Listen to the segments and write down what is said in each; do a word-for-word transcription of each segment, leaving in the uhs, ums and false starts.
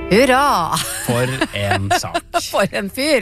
Hurra! For en sak. For en fyr.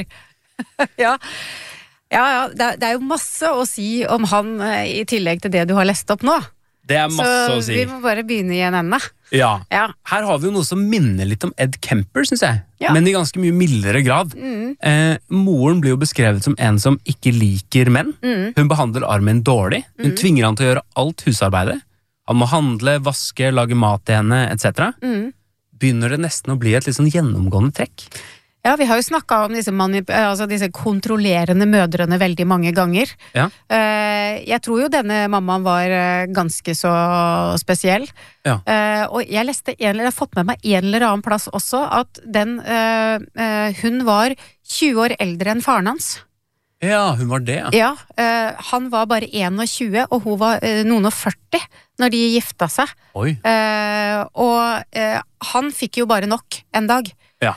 ja. Ja, ja, det, det er jo masse å si om han i tillegg til det du har lest opp nå. Det er masse Så å si. vi må bare begynne i en ende. Ja. Ja. Her har vi jo noe som minner litt om Ed Kemper, synes jeg. Ja. Men i ganske mye mildere grad. Mm. Eh, moren blir jo beskrevet som en som ikke liker menn. Mm. Hun behandler Armin dårlig. Hun Mm. tvinger han til å gjøre alt husarbeidet. Han må handle, vaske, lage mat til henne, et cetera. Mm. Begynner det nesten å bli et litt sånn gjennomgående trekk. Ja, vi har jo snakket om disse, manip- altså disse kontrollerende mødrene veldig mange ganger. Ja. Eh, jeg tror jo denne mammaen var eh, ganske så spesiell. Ja. Eh, og jeg leste en, eller jeg har fått med meg en eller annen plass også, at den, eh, eh, hun var tjue år eldre enn faren hans. Ja, hun var det, ja. Ja, eh, han var bare tjueen, og hun var eh, noen og førti når de gifta seg. Oi. Eh, og eh, han fikk jo bare nok en dag. Ja.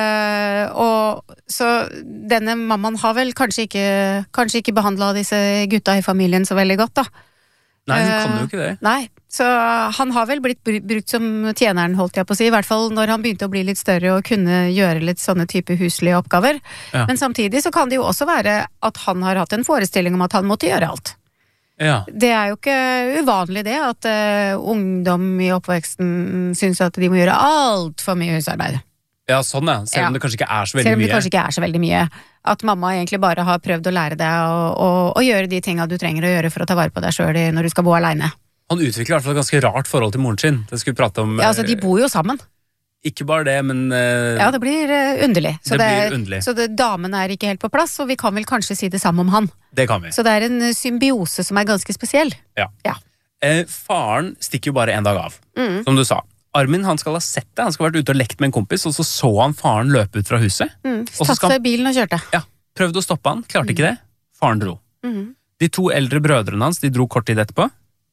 Eh, og så denne mammaen har vel kanskje ikke, kanskje ikke behandlet disse gutta i familien så veldig godt, da. Nei, hun kan Eh, jo ikke det. Nei, så han har vel blitt br- brukt som tjeneren, holdt jeg på å si, i hvert fall når han begynte å bli litt større og kunne gjøre litt sånne type huslige oppgaver. Ja. Men samtidig så kan det jo også være at han har hatt en forestilling om at han måtte gjøre alt. Ja. Det er jo ikke uvanlig det, at uh, ungdom i oppveksten synes at de må gjøre alt for mye husarbeid. Ja, sånn ja. Selv om Ja. det kanskje ikke er så veldig Selv om det mye. kanskje ikke er så veldig mye. At mamma egentlig bare har prøvd å lære deg å, å, å gjøre de tingene du trenger å gjøre for å ta vare på deg selv når du skal bo alene. Han utvikler i hvert fall et ganske rart forhold til moren sin. Det skal vi prate om. Ja, altså de bor jo sammen. Ikke bare det, men eh, Ja, det blir uh, underlig. Så Det det, blir underlig. Så det, damen er ikke helt på plass, og vi kan vel kanskje si det samme om han. det kan vi. Så det er en uh, symbiose som er ganske spesiell. Ja. Ja. Eh, faren stikker jo bare en dag av, Mm. som du sa. Armin han skal ha sett det, han skal ha vært ute og lekt med en kompis, og så så han faren løpe ut fra huset. Mm. Og så Tatt skal han- seg i bilen og kjørte. Ja, prøvde å stoppe han, klarte ikke det. Faren dro. Mm. De to eldre brødrene hans, de dro kort tid etterpå,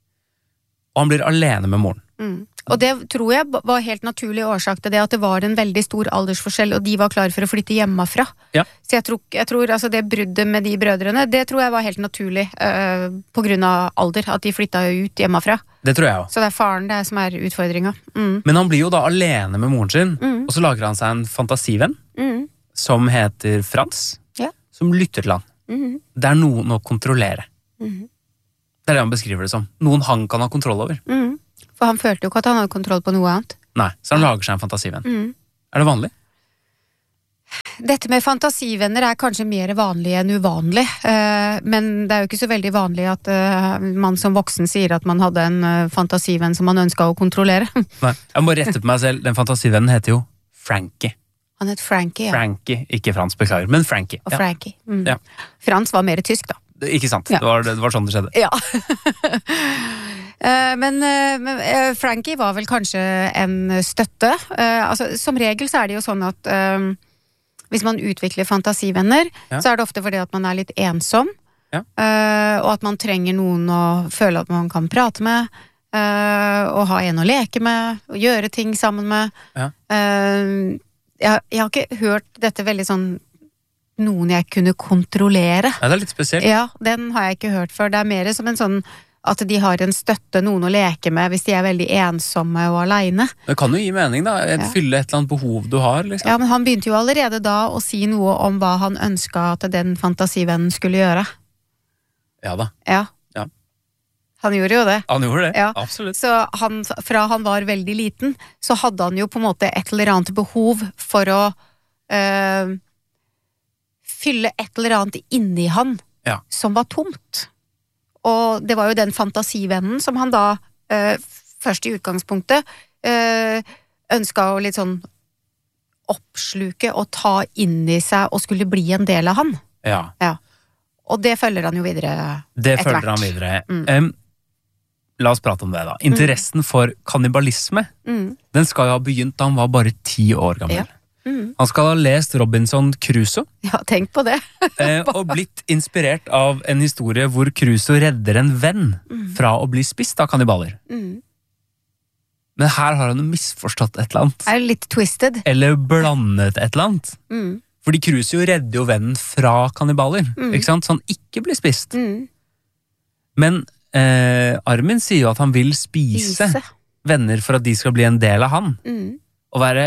og han blir alene med moren. Mm. Og det tror jeg b- var helt naturlig årsak til det, at det var en veldig stor aldersforskjell, og de var klar for å flytte hjemmefra. Ja. Så jeg tror, jeg tror altså det bruddet med de brødrene, det tror jeg var helt naturlig, øh, på grunn av alder, at de flytta ut hjemmefra. Det tror jeg også. Så det er faren det som er utfordringa. Mm. Men han blir jo da alene med moren sin, Mm. og så lager han seg en fantasivenn, Mm. som heter Frans, Ja. som lytter til han. Mm. Det er noen å kontrollere. Mm. Det er det han beskriver det som. Noen han kan ha kontroll over. Mm. For han følte jo ikke at han hadde kontroll på noe annet. Nei, så han lager seg en fantasivenn. Mm. Er det vanlig? Dette med fantasivenner er kanskje mer vanlig enn uvanlig, eh, men det er jo ikke så veldig vanlig at eh, man som voksen sier at man hadde en eh, fantasivenn som man ønsket å kontrollere. Nei. Jeg må rette på meg selv. Den fantasivennen heter jo Frankie. Han het Frankie, ja. Frankie, ikke Frans, beklager, men Frankie. Og Ja. Frankie. Mm. Ja. Frans var mer tysk, da. Det- Ikke sant, Ja. det, var, det var sånn det skjedde. Ja. Eh, men eh, men, eh, Frankie var vel kanskje en støtte. Eh, altså, som regel så er det jo sånn at eh, hvis man utvikler fantasivenner, Ja. så er det ofte fordi at man er litt ensom, Ja. eh, og at man trenger noen å føle at man kan prate med, eh, og ha en å leke med, og gjøre ting sammen med. Ja. Eh, jeg, jeg har ikke hørt dette veldig sånn noen jeg kunne kontrollere. Ja, det er litt spesielt. Ja, den har jeg ikke hørt før. Det er mer som en sånn at de har en støtte, noen å leke med hvis de er veldig ensomme og alene. Det kan jo gi mening, da. Ja. Fylle et eller annet behov du har, liksom. Ja, men han begynte jo allerede da å si noe om hva han ønsket at den fantasivennen skulle gjøre. Ja da. Ja. Ja. Han gjorde jo det. Han gjorde det. Ja. Absolutt. Så han, fra han var veldig liten, så hadde han jo på en måte et eller annet behov for å øh, fylle et eller annet inni han Ja. som var tomt. Og det var jo den fantasivennen som han da, øh, først i utgangspunktet, øh, ønsket å litt sånn oppsluke og ta inn i seg og skulle bli en del av han. Ja, Og det følger han jo videre det etter følger hvert. han videre. Mm. Em, la oss prate om det, da. Interessen for kannibalisme, Mm. den skal jo ha begynt da han var bare ti år gammel. Ja. Mm. Han skal ha lest Robinson Crusoe, Ja, tenk på det. eh, og blitt inspirert av en historie hvor Crusoe redder en venn fra å bli spist av kannibaler. Mm. Men her har han jo misforstått et eller annet. Er litt twisted. Eller blandet et eller annet. Mm. Fordi Crusoe redder jo vennen fra kannibaler, Mm. ikke sant? Så han ikke blir spist. Mm. Men eh, Armin sier jo at han vil spise Spise. venner for at de skal bli en del av han, Mm. og være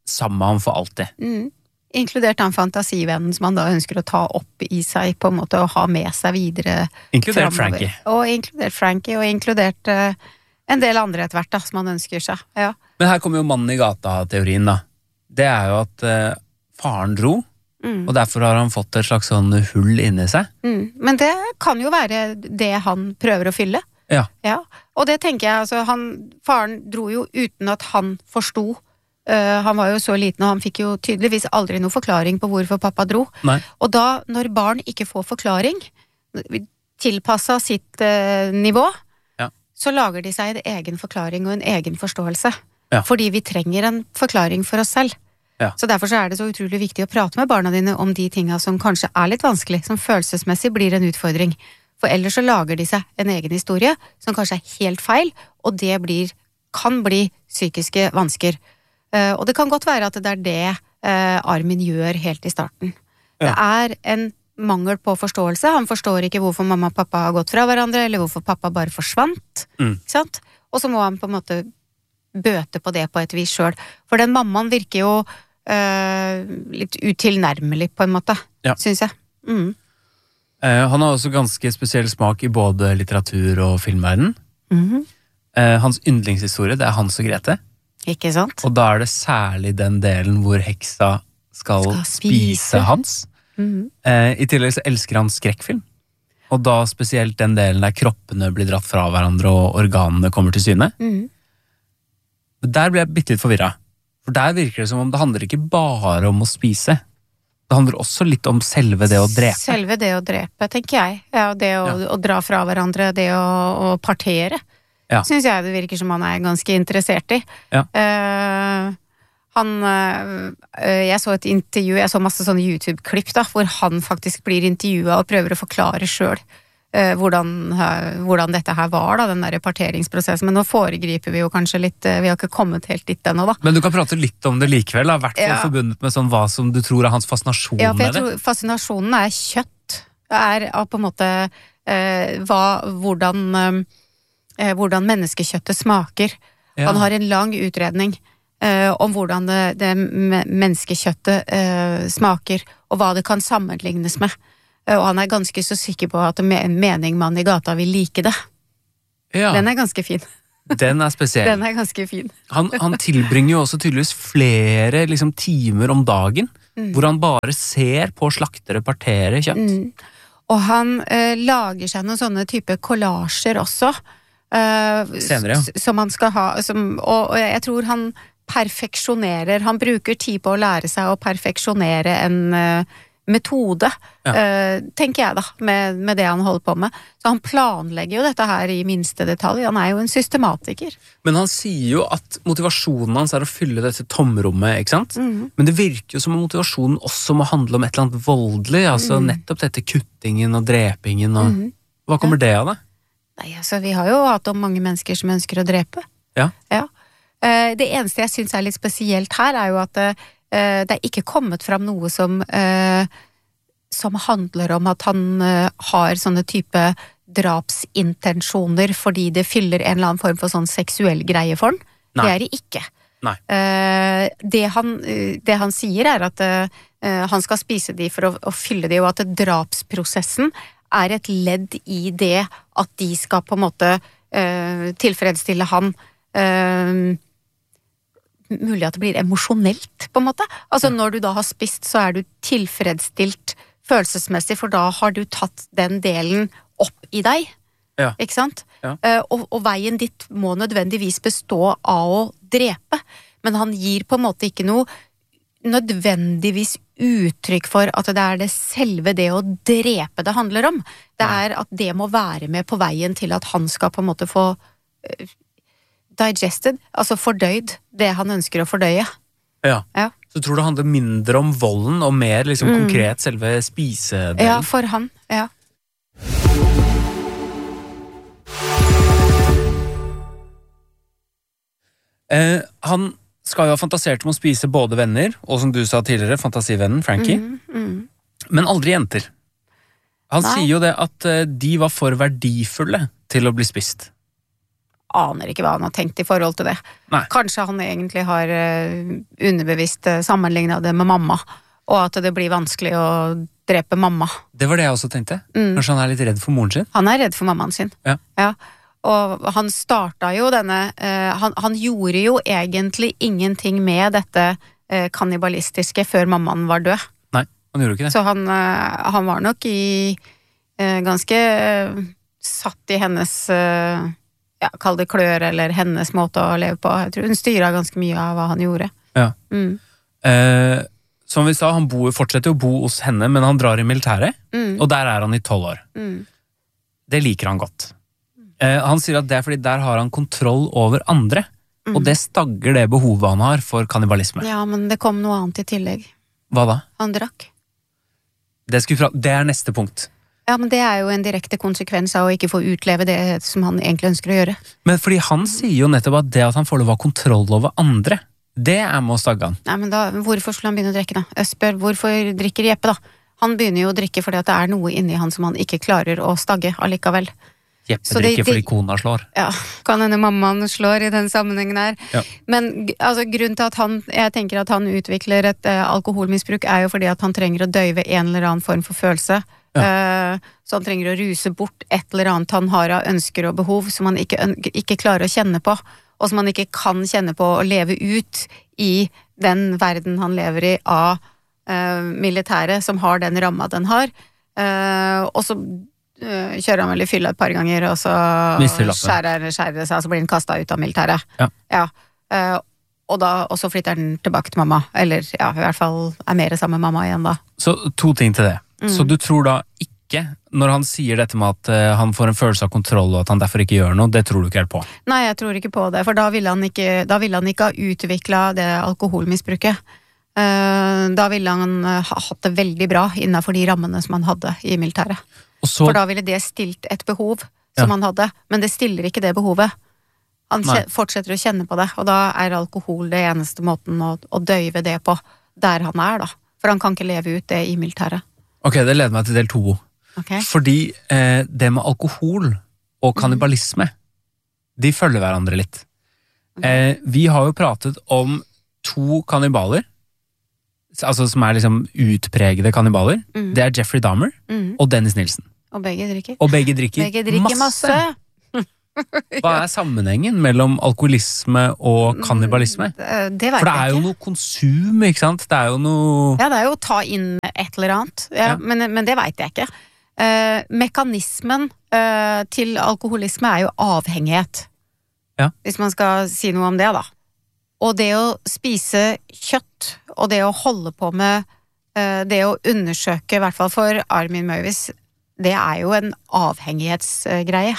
sammen med ham for alltid. Mm. Inkludert den fantasivennen som han da ønsker å ta opp i seg på en måte og ha med seg videre. Inkludert fremover. Frankie. Og inkludert Frankie, og inkludert uh, en del andre etter hvert da, som han ønsker seg. Ja. Men her kommer jo mannen i gata-teorien da. Det er jo at uh, faren dro, mm. og derfor har han fått et slags sånn hull inni seg. Mm. Men det kan jo være det han prøver å fylle. Ja. Ja. Og det tenker jeg, altså, han, faren dro jo uten at han forsto. Uh, han var jo så liten, og han fikk jo tydeligvis aldri noe forklaring på hvorfor pappa dro. Nei. Og da, når barn ikke får forklaring, tilpasset sitt uh, nivå, ja. så lager de seg en egen forklaring og en egen forståelse. Ja. Fordi vi trenger en forklaring for oss selv. Ja. Så derfor så er det så utrolig viktig å prate med barna dine om de tingene som kanskje er litt vanskelig, som følelsesmessig blir en utfordring. For ellers så lager de seg en egen historie som kanskje er helt feil, og det blir, kan bli psykiske vansker. Uh, og det kan godt være at det er det uh, Armin gjør helt i starten. Ja. Det er en mangel på forståelse. Han forstår ikke hvorfor mamma og pappa har gått fra hverandre, eller hvorfor pappa bare forsvant. Mm. Ikke sant? Og så må han på en måte bøte på det på et vis selv. For den mammaen virker jo uh, litt utilnærmelig på en måte, ja. synes jeg. Mm. Uh, han har også ganske spesiell smak i både litteratur og filmverden. Mm. Uh, hans yndlingshistorie, det er Hans og Grete. Ikke sant? Og da er det særlig den delen hvor heksa skal, skal spise. spise Hans. Mm. Eh, I tillegg så elsker han skrekkfilm. Og da spesielt den delen der kroppene blir dratt fra hverandre og organene kommer til syne. Mm. Der ble jeg bitte litt forvirret. For der virker det som om det handler ikke bare om å spise. Det handler også litt om selve det å drepe. Selve det å drepe, tenker jeg. Ja, det å, ja. å dra fra hverandre, det å, å partere. Ja. Synes jeg det virker som han er ganske interessert i. Ja. Uh, han uh, Jeg så et intervju, jeg så masse sånne YouTube-klipp da, hvor han faktisk blir intervjuet og prøver å forklare selv uh, hvordan, uh, hvordan dette her var da, den der parteringsprosessen. Men nå foregriper vi jo kanskje litt, uh, vi har ikke kommet helt dit ennå da. Men du kan prate litt om det likevel, da, i hvert fall ja. forbundet med sånn hva som du tror er hans fascinasjon ja, for jeg med det. tror fascinasjonen er kjøtt. Det er på en måte uh, hva, hvordan... Um, hvordan menneskekjøttet smaker. Ja. Han har en lang utredning eh, om hvordan det, det menneskekjøttet eh, smaker, og hva det kan sammenlignes med. Eh, og han er ganske så sikker på at en meningmann i gata vil like det. Ja. Den er ganske fin. Den er spesiell. Den er ganske fin. han, han tilbringer jo også tydeligvis flere liksom, timer om dagen, mm. hvor han bare ser på slaktere partere kjøtt. Mm. Og han eh, lager seg noen sånne type kollasjer også, Uh, Senere, ja. som han skal ha som, og, og jeg tror han perfeksjonerer, han bruker tid på å lære seg å perfeksjonere en uh, metode, ja. uh, tenker jeg da, med, med det han holder på med. Så han planlegger jo dette her i minste detalj, han er jo en systematiker. Men han sier jo at motivasjonen hans er å fylle dette tomrommet, ikke sant? Mm. Men det virker jo som om motivasjonen også må handle om et eller annet voldelig, altså mm. nettopp dette kuttingen og drepingen og mm. hva kommer ja. det av det? Nei, altså, vi har jo hatt om mange mennesker som ønsker å drepe. Ja. Ja. Uh, det eneste jeg synes er litt spesielt her, er jo at uh, det er ikke kommet fram noe som, uh, som handler om at han uh, har sånne type drapsintensjoner fordi det fyller en eller annen form for sånn seksuell greie for han. Nei. Det er det ikke. Nei. Uh, det, han, uh, det han sier er at uh, han skal spise de for å, å fylle de, og at drapsprosessen er et ledd i det at de skal på en måte uh, tilfredsstille han. Uh, mulig at det blir emosjonelt, på en måte. Altså, når du da har spist, så er du tilfredsstilt følelsesmessig, for da har du tatt den delen opp i deg. Ja. Ikke sant? Ja. Uh, og, og veien ditt må nødvendigvis bestå av å drepe, men han gir på en måte ikke noe nødvendigvis uttrykk for at det er det selve det å drepe det handler om. Det er at det må være med på veien til at han skal på en måte få uh, digested, altså fordøyd det han ønsker å fordøye. Ja. Ja. Så tror du det handler mindre om volden og mer liksom, mm. konkret selve spisedelen? Ja, for han, ja. Eh, han skal jo ha fantasert om å spise både venner, og som du sa tidligere, fantasivennen Frankie, mm, mm. men aldri jenter. Han Nei. sier jo det at de var for verdifulle til å bli spist. aner ikke hva han har tenkt i forhold til det. Nei. Kanskje han egentlig har uh, underbevisst uh, sammenlignet det med mamma, og at det blir vanskelig å drepe mamma. Det var det jeg også tenkte. Mm. Kanskje han er litt redd for moren sin? Han er redd for mammaen sin. Ja. Ja. Og han startet jo denne, uh, han, han gjorde jo egentlig ingenting med dette uh, kannibalistiske før mammaen var død. Nei, han gjorde ikke det. Så han, uh, han var nok i uh, ganske uh, satt i hennes... Uh, ja, kall det klør, eller hennes måte å leve på. Jeg tror hun styrer ganske mye av hva han gjorde. Ja. Mm. Eh, som vi sa, han bor, fortsetter å bo hos henne, men han drar i militæret, mm. og der er han i tolv år. Mm. Det liker han godt. Eh, han sier at det er fordi der har han kontroll over andre, mm. og det stagger det behovet han har for kannibalisme. Ja, men det kom noe annet i tillegg. Hva da? Han drakk. Det, fra, det er neste punkt. Ja, men det er jo en direkte konsekvens av å ikke få utleve det som han egentlig ønsker å gjøre. Men fordi han sier jo nettopp at det at han får lov å ha kontroll over andre, det er med å stagge han. Nei, men da, hvorfor skulle han begynne å drikke da? Jeg spør, hvorfor drikker Jeppe da? Han begynner jo å drikke fordi at det er noe inni han som han ikke klarer å stagge allikevel. Jeppe drikker fordi kona slår. Ja, kan henne mammaen slår i den sammenhengen her. Ja. Men altså, grunnen til at han, jeg tenker at han utvikler et uh, alkoholmisbruk er jo fordi at han trenger å døyve en eller annen form for følelse. Ja. Uh, så han trenger å ruse bort et eller annet han har av ønsker og behov som han ikke, ikke klarer å kjenne på, og som han ikke kan kjenne på å leve ut i den verden han lever i av uh, militæret som har den ramma den har. Uh, og så uh, kjører han vel i fylla et par ganger, og så skjærer, skjærer det seg, og så blir han kastet ut av militæret. Ja. Ja. Uh, og, da, og så flytter han tilbake til mamma, eller ja, i hvert fall er mer sammen med mamma igjen da. Så to ting til det. Mm. Så du tror da ikke, når han sier dette med at uh, han får en følelse av kontroll og at han derfor ikke gjør noe, det tror du ikke helt på? Nei, jeg tror ikke på det, for da ville han ikke, da ville han ikke ha utviklet det alkoholmisbruket. Uh, da ville han uh, ha hatt det veldig bra innenfor de rammene som han hadde i militæret. Så, for da ville det stilt et behov som ja. Han hadde, men det stiller ikke det behovet. Han kje, fortsetter å kjenne på det, og da er alkohol det eneste måten å, å døyve det på der han er da. For han kan ikke leve ut det i militæret. Ok, det leder meg til del to. Okay. Fordi eh, det med alkohol og kannibalisme, mm. de følger hverandre litt. Okay. Eh, vi har jo pratet om to kannibaler, altså som er liksom utpregede kannibaler. Mm. Det er Jeffrey Dahmer mm. og Dennis Nilsen. Og begge drikker. Og begge drikker, begge drikker masse. masse. Hva er sammenhengen mellom alkoholisme og kannibalisme? Det, det vet For det er jo noe konsum, ikke sant? Det er jo noe... Ja, det er jo å ta inn et eller annet. Ja, ja. Men, men det vet jeg ikke. Uh, mekanismen uh, til alkoholisme er jo avhengighet. Ja. Hvis man skal si noe om det, da. Og det å spise kjøtt, og det å holde på med uh, det å undersøke, i hvert fall for Armin Møyvis, det er jo en avhengighetsgreie.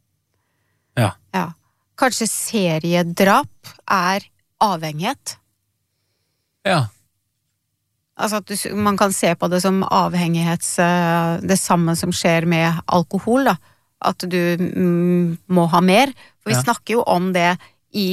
Ja. Ja. Kanskje seriedrap er avhengighet? Ja. Altså at du, man kan se på det som avhengighets... Det samme som skjer med alkohol, da. At du mm, må ha mer. For vi ja. Snakker jo om det i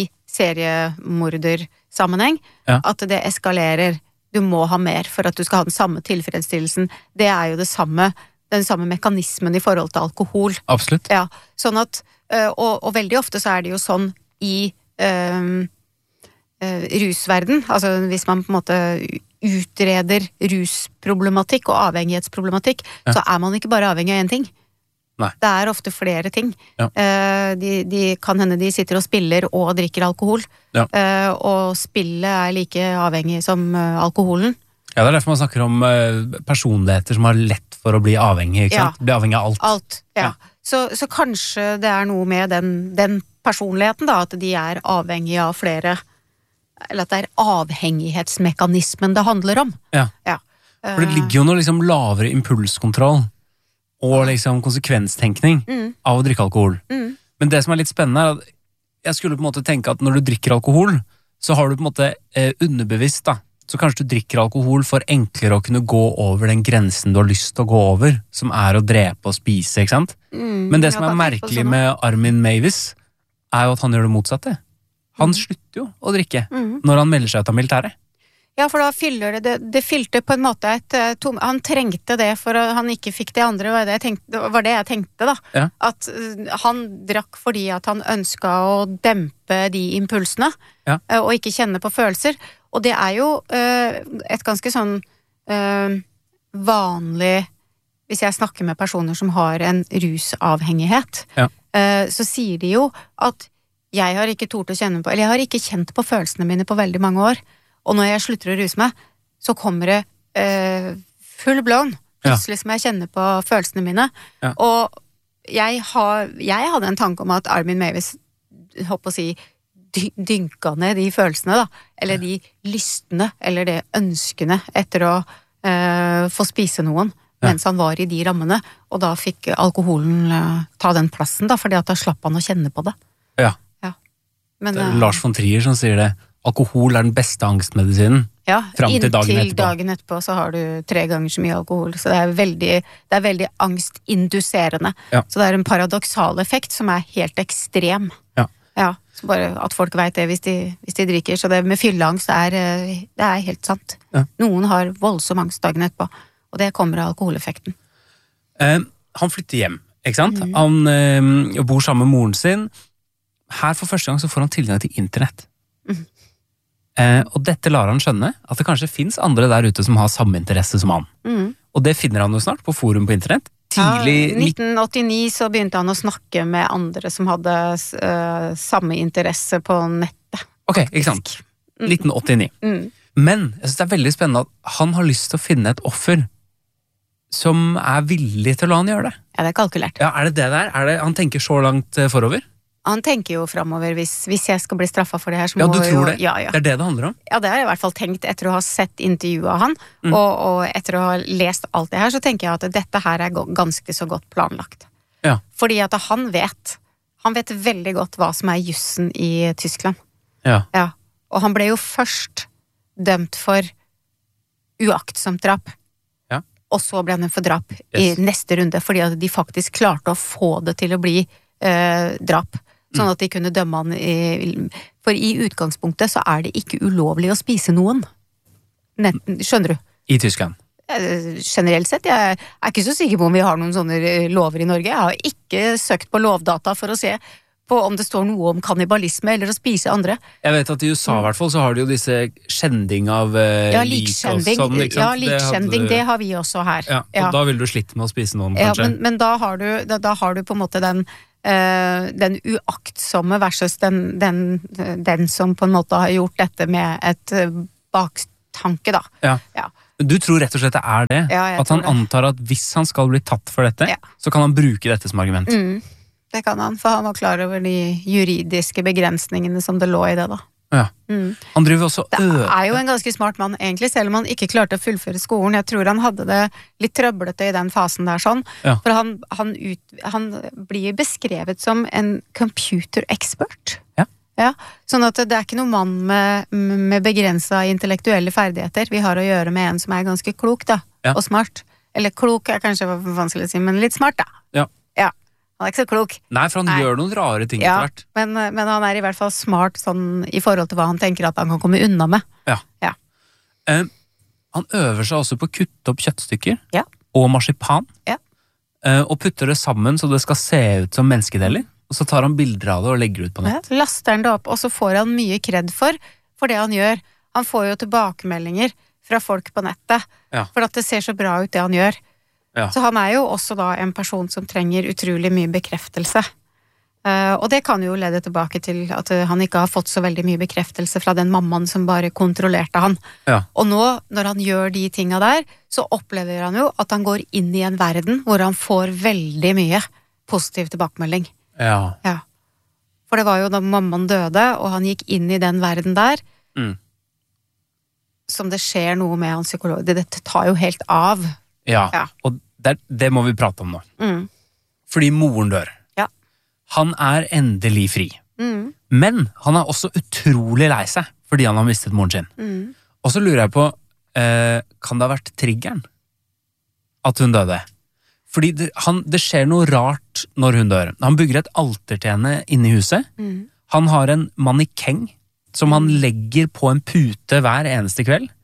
seriemordersammenheng. Ja. At det eskalerer. Du må ha mer for at du skal ha den samme tilfredsstillelsen. Det er jo det samme, den samme mekanismen i forhold til alkohol. Absolutt. Ja, sånn at Og, og veldig ofte så er det jo sånn i um, uh, rusverden, altså hvis man på en måte utreder rusproblematikk og avhengighetsproblematikk, ja. Så er man ikke bare avhengig av en ting. Nei. Det er ofte flere ting. Ja. Uh, de, de kan hende de sitter og spiller og drikker alkohol, ja. uh, og spillet er like avhengig som uh, alkoholen. Ja, det er derfor man snakker om uh, personligheter som har lett for å bli avhengig, ikke sant? Ja. Bli avhengig av alt. Alt, ja. ja. Så, så kanskje det er noe med den, den personligheten da, at de er avhengige av flere, eller at det er avhengighetsmekanismen det handler om. Ja, ja. For det ligger jo noe liksom lavere impulskontroll og liksom konsekvenstenkning mm. av å drikke alkohol. Mm. Men det som er litt spennende er at jeg skulle på en måte tenke at når du drikker alkohol, så har du på en måte eh, underbevisst da, så kanskje du drikker alkohol for enklere å kunne gå over den grensen du har lyst til å gå over, som er å drepe og spise, ikke sant? Mm, Men det som er merkelig sånn. Med Armin Meiwes, er jo at han gjør det motsatte. Han mm. slutter jo å drikke mm. når han melder seg ut av militæret. Ja, for da fyller det, det, det fylte på en måte et uh, tom, han trengte det for at han ikke fikk det andre, var det jeg tenkte, var det jeg tenkte da. Ja. At uh, han drakk fordi at han ønsket å dempe de impulsene, ja. uh, og ikke kjenne på følelser. Og det er jo uh, et ganske sånn uh, vanlig, hvis jeg snakker med personer som har en rusavhengighet, ja. uh, så sier de jo at jeg har ikke tort å kjenne på, eller jeg har ikke kjent på følelsene mine på veldig mange år. Og når jeg slutter å ruse meg, så kommer det eh, full blown. Plutselig som jeg kjenner på følelsene mine. Ja. Og jeg, har, jeg hadde en tanke om at Armin Meiwes, håper å si, dynka ned de følelsene, da. Eller de lystene, eller det ønskene etter å eh, få spise noen. Ja. Mens han var i de rammene. Og da fikk alkoholen eh, ta den plassen, da, fordi at da slapp han å kjenne på det. Ja. ja. Men, det er Lars von Trier som sier det. Alkohol er den beste angstmedisinen. Ja, frem til dagen etterpå. Inntil dagen etterpå så har du tre ganger så mye alkohol. Så det er veldig, det er veldig angstinduserende. Ja. Så det er en paradoksal effekt som er helt ekstrem. Ja. Ja, så bare at folk vet det hvis de, hvis de drikker. Så det med fylleangst er, det er helt sant. Ja. Noen har voldsom angst dagen etterpå. Og det kommer av alkoholeffekten. Eh, han flytter hjem, ikke sant? Mm. Han eh, bor sammen med moren sin. Her for første gang så får han tilgang til internett. Mm. Eh, og dette lar han skjønne, at det kanskje finnes andre der ute som har samme interesse som han. Mm. Og det finner han jo snart på forum på internett. Tidlig... Ja, nitten åttini så begynte han å snakke med andre som hadde uh, samme interesse på nettet. Ok, ikke sant? Mm. nitten åttini. Mm. Men jeg synes det er veldig spennende at han har lyst til å finne et offer som er villig til å la han gjøre det. Ja, det er kalkulert. Ja, er det det der? Er det, han tenker så langt uh, forover? Han tenker jo fremover, hvis, hvis jeg skal bli straffet for det her, så ja, må du tror jo, det? Ja, ja. Det er det det handler om? Ja, det har jeg i hvert fall tenkt etter å ha sett intervjuet av han, mm. og, og etter å ha lest alt det her, så tenker jeg at dette her er ganske så godt planlagt. Ja. Fordi at han vet, han vet veldig godt hva som er jussen i Tyskland. Ja. Ja. Og han ble jo først dømt for uaktsomt drap. Ja. Og så ble han for drap yes. i neste runde, fordi at de faktisk klarte å få det til å bli eh, drap. Sånn at de kunne dømme han i, for i utgangspunktet så er det ikke ulovlig å spise noen. Net, skjønner du? I Tyskland? Generelt sett, jeg er ikke så sikker på om vi har noen sånne lover i Norge. Jeg har ikke søkt på lovdata for å se på om det står noe om kannibalisme eller å spise andre. Jeg vet at i U S A i hvert fall så har de jo disse skjending av uh, ja, lik og sånn, ikke sant? Ja, likskjending, det, hadde... det har vi også her. Ja, og ja. Da vil du slitte med å spise noen, ja, kanskje? Men, men da, har du, da, da har du på en måte den Uh, den uaktsomme versus den, den, den som på en måte har gjort dette med et uh, baktanke, da. Ja. Ja. Du tror rett og slett det er det? Ja, at han det. Antar at hvis han skal bli tatt for dette, ja. så kan han bruke dette som argument? Mm, det kan han, for han var klar over de juridiske begrensningene som det lå i det, da. Ja. Mm. Han driver også Det er jo en ganske smart mann, egentlig, selv om han ikke klarte å fullføre skolen. Jeg tror han hadde det litt trøblete i den fasen der, sånn. Ja. For han, han, ut, han blir beskrevet som en computer expert. Ja. Ja, sånn at det er ikke noen mann med, med begrenset intellektuelle ferdigheter. Vi har å gjøre med en som er ganske klok, da, ja. og smart. Eller klok er kanskje vanskelig å si, men litt smart, da. Ja. Ja. Han er ikke så klok. Nei, for han Nei. gjør noen rare ting ja, etter hvert. Men, men han er i hvert fall smart sånn, i forhold til hva han tenker at han kan komme unna med. Ja. Ja. Uh, han øver seg også på å kutte opp kjøttstykker ja. og marsipan, ja. uh, og putter det sammen så det skal se ut som menneskedeler. Og så tar han bilder av det og legger ut på nett. Ja, laster han det opp, og så får han mye kred for, for det han gjør. Han får jo tilbakemeldinger fra folk på nettet, ja. for at det ser så bra ut det han gjør. Ja. Så han er jo også da en person som trenger utrolig mye bekreftelse. Uh, og det kan jo lede tilbake til at uh, han ikke har fått så veldig mye bekreftelse fra den mammaen som bare kontrollerte han. Ja. Og nå, når han gjør de tinga der, så opplever han jo at han går inn i en verden hvor han får veldig mye positiv tilbakemelding. Ja. Ja. For det var jo da mammaen døde, og han gikk inn i den verden der, mm. som det skjer noe med hans psykolog. Det, dette tar jo helt av. Ja, ja. og det, det må vi prate om nå. Mm. Fordi moren dør. Ja. Han er endelig fri. Mm. Men han er også utrolig lei seg fordi han har mistet moren sin. Mm. Og så lurer jeg på, eh, kan det ha vært triggeren at hun døde? Fordi det, han, det skjer noe rart når hun dør. Han bygger et alter til henne inne i huset. Mm. Han har en mannikeng som han legger på en pute hver eneste kveld.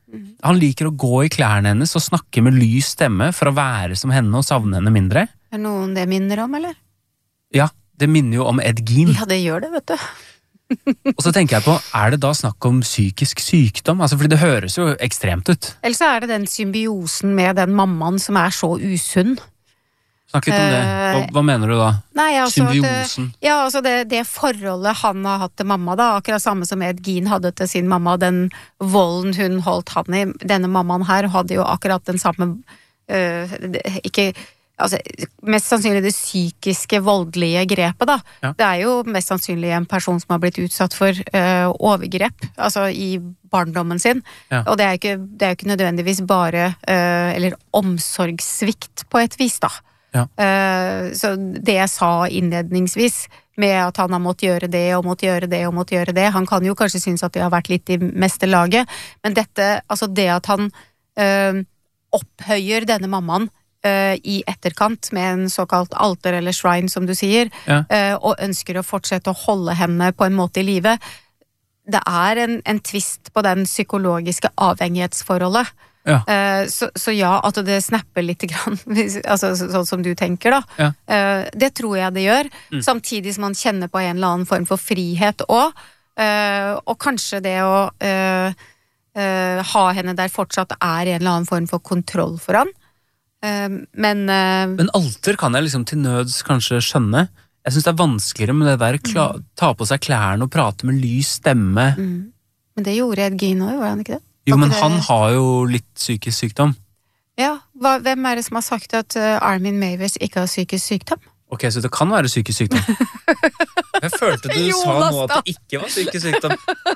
han liker å gå i klærne hennes og snakke med lys stemme for å være som henne og savne henne mindre. Er noen det minner om, eller? Ja, det minner jo om Ed Gein. Ja, det gjør det, vet du. Og så tenker jeg på, er det da snakk om psykisk sykdom? Altså, fordi det høres jo ekstremt ut. Eller så er det den symbiosen med den mammaen som er så usunn. Snakk litt om det. Hva, hva mener du da? Nei, altså Symbiosen. At, ja, altså det, det forholdet han har hatt til mamma da, akkurat samme som Ed Gein hadde til sin mamma, den volden hun holdt han i, denne mammaen her hadde jo akkurat den samme, øh, ikke, altså mest sannsynlig det psykiske voldelige grepet da. Ja. Det er jo mest sannsynlig en person som har blitt utsatt for øh, overgrep, altså i barndommen sin, ja. Og det er jo ikke, det er jo ikke nødvendigvis bare, øh, eller omsorgssvikt på et vis da. Ja. Uh, så det jeg sa innledningsvis med at han har måttet gjøre det og måttet gjøre det og måttet gjøre det, han kan jo kanskje synes at det har vært litt i meste laget, men dette, altså det at han uh, opphøyer denne mammaen uh, i etterkant med en såkalt alter eller shrine som du sier, ja. uh, og ønsker å fortsette å holde henne på en måte i livet, det er en, en twist på den psykologiske avhengighetsforholdet. Ja. Uh, så, så ja, at det snapper litt grann, altså sånn som du tenker da, ja. uh, det tror jeg det gjør, mm. samtidig som man kjenner på en eller annen form for frihet også, uh, og kanskje det å uh, uh, ha henne der fortsatt er en eller annen form for kontroll for han, uh, men uh, Men alter kan jeg liksom til nøds kanskje skjønne. Jeg synes det er vanskeligere med det der kla- mm. ta på seg klærne og prate med lys stemme. Mm. Men det gjorde Ed Gein også, var han ikke det? Jo, men han har jo litt psykisk sykdom. Ja, hva, hvem er det som har sagt at uh, Armin Meiwes ikke har psykisk sykdom? Ok, så det kan være psykisk sykdom. Jeg følte du sa nå at det ikke var psykisk sykdom.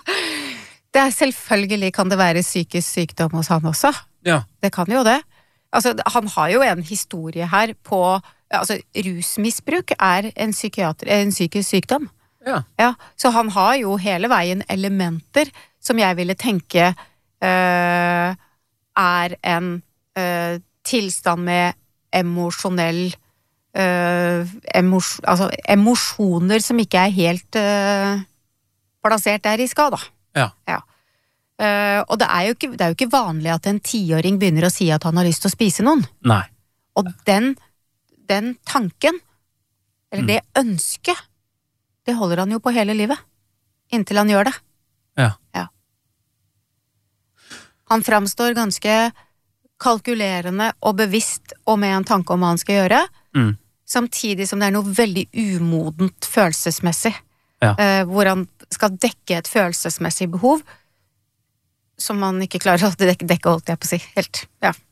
Det er selvfølgelig kan det være psykisk sykdom hos han også. Ja. Det kan jo det. Altså, han har jo en historie her på, altså rusmisbruk er en, psykiater, en psykisk sykdom. Ja. Ja. Så han har jo hele veien elementer som jeg ville tenke Uh, er en uh, tilstand med emosjonell uh, emos, altså emosjoner som ikke er helt uh, plassert der i skada. Ja. Ja. Uh, og det er, jo ikke, det er jo ikke vanlig at en tiåring begynner å si at han har lyst til å spise noen. Nei. Og den, den tanken, eller mm. det ønsket, det holder han jo på hele livet, inntil han gjør det. Ja. Ja. Han framstår ganske kalkulerende og bevisst og med en tanke om hva han skal gjøre, mm. samtidig som det er noe veldig umodent følelsesmessig, ja. uh, hvor han skal dekke et følelsesmessig behov som man ikke klarer å dekke, dekke holdt jeg på å si, helt, ja.